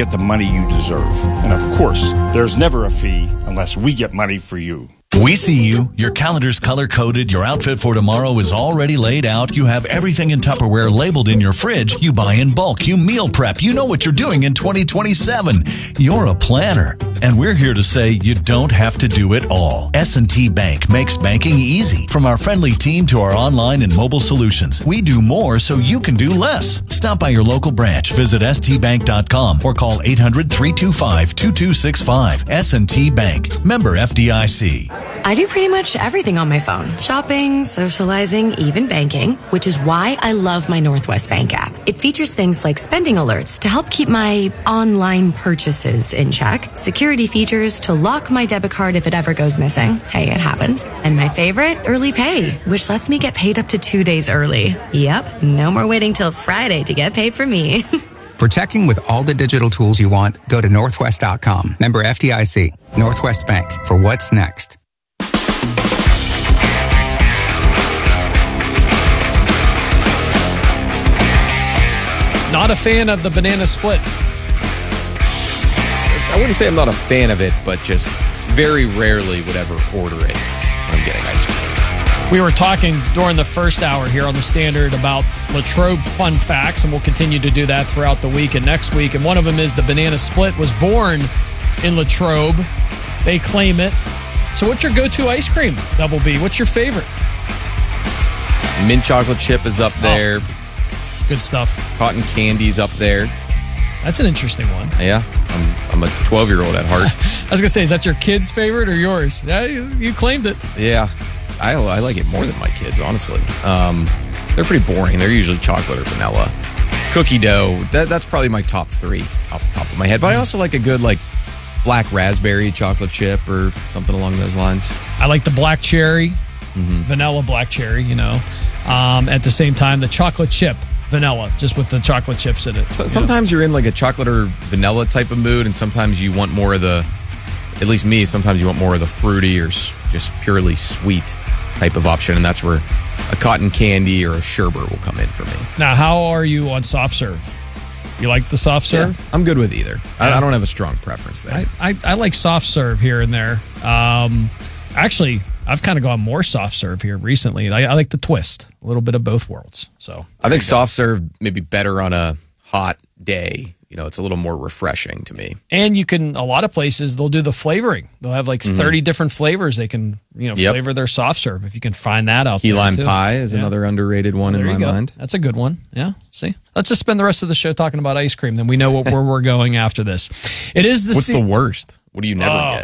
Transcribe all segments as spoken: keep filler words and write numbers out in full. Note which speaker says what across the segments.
Speaker 1: get the money you deserve. And of course, there's never a fee unless we get money for you.
Speaker 2: We see you. Your calendar's color-coded. Your outfit for tomorrow is already laid out. You have everything in Tupperware labeled in your fridge. You buy in bulk. You meal prep. You know what you're doing in twenty twenty-seven. You're a planner. And we're here to say you don't have to do it all. S and T Bank makes banking easy. From our friendly team to our online and mobile solutions, we do more so you can do less. Stop by your local branch. Visit S T bank dot com or call eight hundred, three two five, two two six five. S and T Bank. Member F D I C.
Speaker 3: I do pretty much everything on my phone. Shopping, socializing, even banking, which is why I love my Northwest Bank app. It features things like spending alerts to help keep my online purchases in check, security features to lock my debit card if it ever goes missing. Hey, it happens. And my favorite, early pay, which lets me get paid up to two days early. Yep, no more waiting till Friday to get paid for me.
Speaker 4: For checking with all the digital tools you want, go to northwest dot com. Member F D I C. Northwest Bank. For what's next.
Speaker 5: Not a fan of the banana split.
Speaker 6: I wouldn't say I'm not a fan of it, but just very rarely would ever order it when I'm getting ice cream.
Speaker 5: We were talking during the first hour here on the Standard about Latrobe fun facts, and we'll continue to do that throughout the week and next week. And one of them is the banana split was born in Latrobe. They claim it. So what's your go-to ice cream, Double B? What's your favorite?
Speaker 6: Mint chocolate chip is up there.
Speaker 5: Oh. Good stuff.
Speaker 6: Cotton candy's up there.
Speaker 5: That's an interesting one.
Speaker 6: Yeah, I'm, I'm a twelve-year-old at heart.
Speaker 5: I was going to say, is that your kid's favorite or yours? Yeah, you, you claimed it.
Speaker 6: Yeah, I, I like it more than my kids, honestly. Um, they're pretty boring. They're usually chocolate or vanilla. Cookie dough, that, that's probably my top three off the top of my head. But I also like a good, like, black raspberry chocolate chip or something along those lines.
Speaker 5: I like the black cherry, mm-hmm. vanilla black cherry, you know. Um, at the same time, the chocolate chip. Vanilla, just with the chocolate chips in it.
Speaker 6: So, sometimes you you're in like a chocolate or vanilla type of mood, and sometimes you want more of the, at least me, sometimes you want more of the fruity or s- just purely sweet type of option, and that's where a cotton candy or a sherbet will come in for me.
Speaker 5: Now, how are you on soft serve? You like the soft serve?
Speaker 6: Yeah, I'm good with either. Yeah. I, I don't have a strong preference there.
Speaker 5: I, I, I like soft serve here and there. Um, actually, I've kind of gone more soft serve here recently. I, I like the twist, a little bit of both worlds. So
Speaker 6: I think soft serve may be better on a hot day. You know, it's a little more refreshing to me.
Speaker 5: And you can, a lot of places, they'll do the flavoring. They'll have like mm-hmm. thirty different flavors they can, you know, yep. flavor their soft serve. If you can find that out
Speaker 6: Key
Speaker 5: there.
Speaker 6: Lime
Speaker 5: too.
Speaker 6: pie is yeah. another underrated one well, in my
Speaker 5: go.
Speaker 6: mind.
Speaker 5: That's a good one. Yeah. See, let's just spend the rest of the show talking about ice cream. Then we know what, where we're going after this. It is the
Speaker 6: What's
Speaker 5: se-
Speaker 6: the worst? What do you never
Speaker 5: oh.
Speaker 6: get?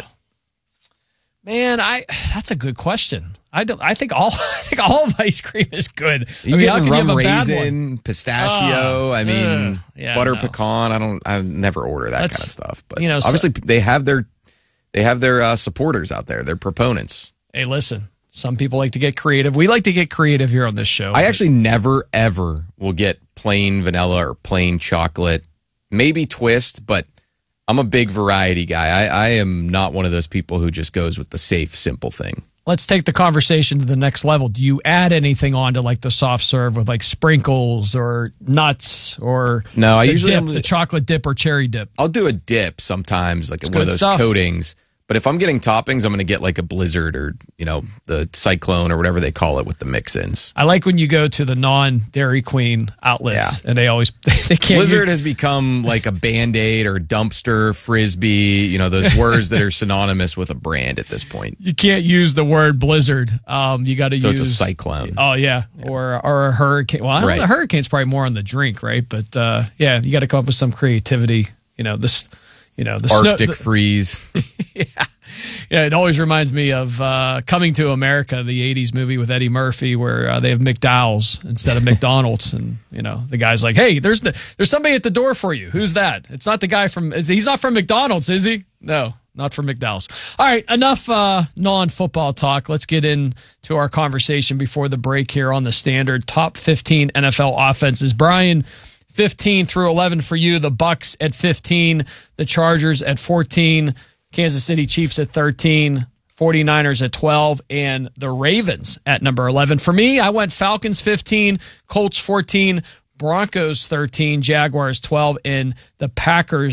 Speaker 5: Man, I that's a good question. I don't. I think all. I think all of ice cream is good.
Speaker 6: You
Speaker 5: I mean,
Speaker 6: get
Speaker 5: how can
Speaker 6: rum
Speaker 5: you have a
Speaker 6: raisin,
Speaker 5: bad one?
Speaker 6: pistachio. Uh, I mean,
Speaker 5: uh, yeah,
Speaker 6: butter
Speaker 5: no.
Speaker 6: pecan. I don't. I never order that
Speaker 5: That's,
Speaker 6: kind of stuff. But
Speaker 5: you know,
Speaker 6: obviously
Speaker 5: so,
Speaker 6: they have their they have their uh, supporters out there. Their proponents.
Speaker 5: Hey, listen. Some people like to get creative. We like to get creative here on this show.
Speaker 6: I actually never ever will get plain vanilla or plain chocolate. Maybe twist, but I'm a big variety guy. I, I am not one of those people who just goes with the safe, simple thing.
Speaker 5: Let's take the conversation to the next level. Do you add anything on to like the soft serve with like sprinkles or nuts or
Speaker 6: no? I
Speaker 5: the
Speaker 6: usually
Speaker 5: dip, the chocolate dip or cherry dip.
Speaker 6: I'll do a dip sometimes, like
Speaker 5: it's
Speaker 6: one of those
Speaker 5: stuff.
Speaker 6: coatings. But if I'm getting toppings, I'm going to get like a Blizzard or, you know, the Cyclone or whatever they call it with the mix-ins.
Speaker 5: I like when you go to the non-Dairy Queen outlets
Speaker 6: yeah.
Speaker 5: and they always they can't.
Speaker 6: Blizzard
Speaker 5: use...
Speaker 6: has become like a Band-Aid or dumpster, Frisbee, you know, those words that are synonymous with a brand at this point.
Speaker 5: You can't use the word Blizzard. Um, you got to
Speaker 6: so
Speaker 5: use.
Speaker 6: So it's a Cyclone.
Speaker 5: Oh, yeah. yeah. Or or a hurricane. Well, I don't
Speaker 6: right.
Speaker 5: know. The hurricane's probably more on the drink, right? But uh, yeah, you got to come up with some creativity. You know, this. You know, the
Speaker 6: Arctic
Speaker 5: snow, the,
Speaker 6: freeze.
Speaker 5: yeah. Yeah, it always reminds me of uh, Coming to America, the eighties movie with Eddie Murphy, where uh, they have McDowell's instead of McDonald's, and you know the guy's like, "Hey, there's the, there's somebody at the door for you. Who's that? It's not the guy from. He's not from McDonald's, is he? No, not from McDowell's. All right, enough uh, non-football talk. Let's get into our conversation before the break here on the Standard. Top fifteen N F L offenses. Brian. fifteen through eleven for you. The Bucks at fifteen, the Chargers at fourteen, Kansas City Chiefs at thirteen, 49ers at twelve, and the Ravens at number eleven. For me, I went Falcons fifteen, Colts fourteen, Broncos thirteen, Jaguars twelve, and the Packers